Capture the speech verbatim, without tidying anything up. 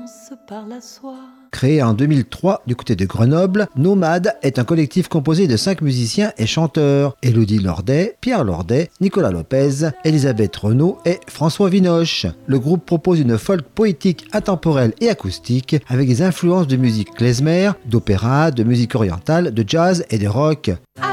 par la soie. Créé en deux mille trois du côté de Grenoble, Nomade est un collectif composé de cinq musiciens et chanteurs. Élodie Lordet, Pierre Lordet, Nicolas Lopez, Elisabeth Renaud et François Vinoche. Le groupe propose une folk poétique intemporelle et acoustique avec des influences de musique klezmer, d'opéra, de musique orientale, de jazz et de rock. Ah